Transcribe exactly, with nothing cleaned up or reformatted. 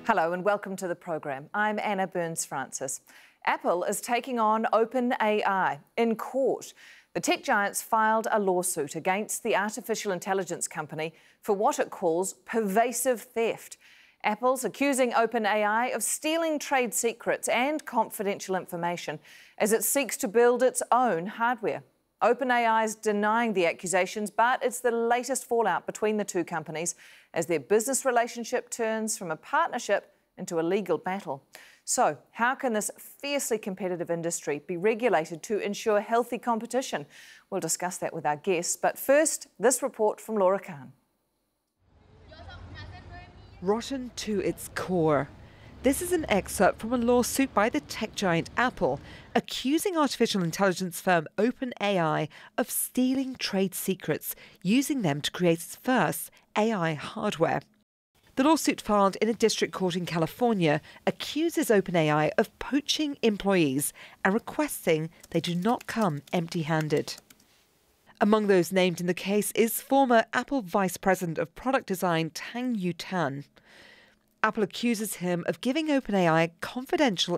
Hello and welcome to the program. I'm Anna Burns-Francis. Apple is taking on OpenAI in court. The tech giants filed a lawsuit against the artificial intelligence company for what it calls pervasive theft. Apple's accusing OpenAI of stealing trade secrets and confidential information as it seeks to build its own hardware. OpenAI is denying the accusations, but it's the latest fallout between the two companies as their business relationship turns from a partnership into a legal battle. So, how can this fiercely competitive industry be regulated to ensure healthy competition? We'll discuss that with our guests, but first, this report from Laura Khan. Rotten to its core. This is an excerpt from a lawsuit by the tech giant Apple, accusing artificial intelligence firm OpenAI of stealing trade secrets, using them to create its first A I hardware. The lawsuit, filed in a district court in California, accuses OpenAI of poaching employees and requesting they do not come empty-handed. Among those named in the case is former Apple Vice President of Product Design Tang Yutan. Apple accuses him of giving OpenAI confidential